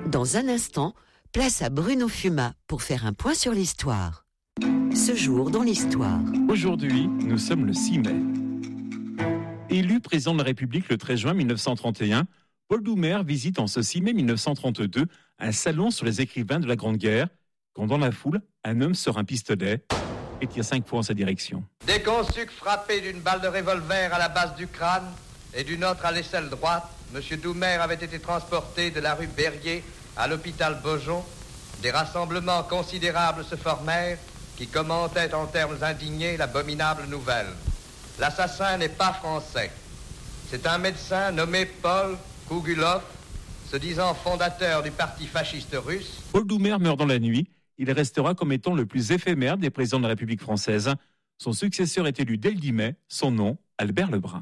Dans un instant, place à Bruno Fumat pour faire un point sur l'histoire. Ce jour dans l'histoire. Aujourd'hui, nous sommes le 6 mai. Élu président de la République le 13 juin 1931, Paul Doumer visite en ce 6 mai 1932 un salon sur les écrivains de la Grande Guerre, quand dans la foule, un homme sort un pistolet et tire 5 fois en sa direction. Dès qu'on sut que frappé d'une balle de revolver à la base du crâne et d'une autre à l'aisselle droite, M. Doumer avait été transporté de la rue Berrier à l'hôpital Beaujon. Des rassemblements considérables se formèrent qui commentaient en termes indignés l'abominable nouvelle. L'assassin n'est pas français. C'est un médecin nommé Paul Kougulov, se disant fondateur du parti fasciste russe. Paul Doumer meurt dans la nuit. Il restera comme étant le plus éphémère des présidents de la République française. Son successeur est élu dès le 10 mai. Son nom, Albert Lebrun.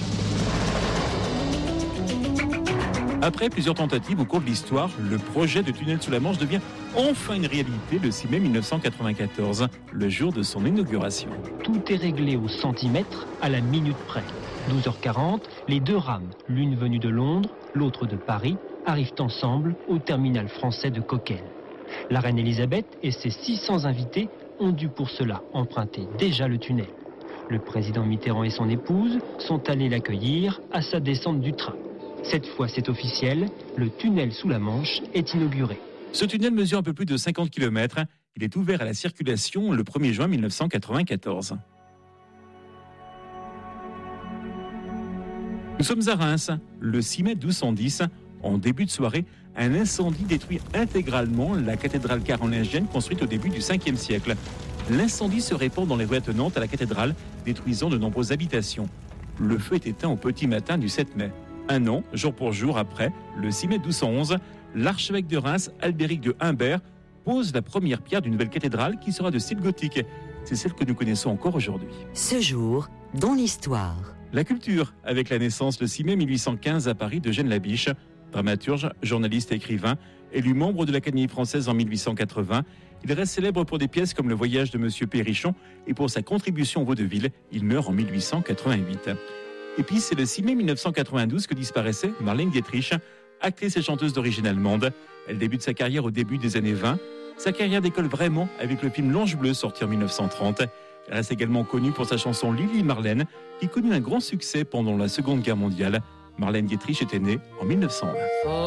Après plusieurs tentatives au cours de l'histoire, le projet de tunnel sous la Manche devient enfin une réalité le 6 mai 1994, le jour de son inauguration. Tout est réglé au centimètre, à la minute près. 12h40, les deux rames, l'une venue de Londres, l'autre de Paris, arrivent ensemble au terminal français de Coquelles. La reine Elisabeth et ses 600 invités ont dû pour cela emprunter déjà le tunnel. Le président Mitterrand et son épouse sont allés l'accueillir à sa descente du train. Cette fois, c'est officiel, le tunnel sous la Manche est inauguré. Ce tunnel mesure un peu plus de 50 km. Il est ouvert à la circulation le 1er juin 1994. Nous sommes à Reims, le 6 mai 1210. En début de soirée, un incendie détruit intégralement la cathédrale carolingienne construite au début du 5e siècle. L'incendie se répand dans les rues attenantes à la cathédrale, détruisant de nombreuses habitations. Le feu est éteint au petit matin du 7 mai. Un an, jour pour jour après, le 6 mai 1211, l'archevêque de Reims, Albéric de Humbert, pose la première pierre d'une nouvelle cathédrale qui sera de style gothique. C'est celle que nous connaissons encore aujourd'hui. Ce jour dans l'histoire. La culture, avec la naissance le 6 mai 1815 à Paris d'Eugène Labiche, dramaturge, journaliste et écrivain, élu membre de l'Académie française en 1880. Il reste célèbre pour des pièces comme Le Voyage de Monsieur Perrichon et pour sa contribution au vaudeville. Il meurt en 1888. Et puis c'est le 6 mai 1992 que disparaissait Marlène Dietrich, actrice et chanteuse d'origine allemande. Elle débute sa carrière au début des années 20. Sa carrière décolle vraiment avec le film L'Ange bleu sorti en 1930. Elle reste également connue pour sa chanson Lili Marlène, qui connut un grand succès pendant la Seconde Guerre mondiale. Marlène Dietrich était née en 1901.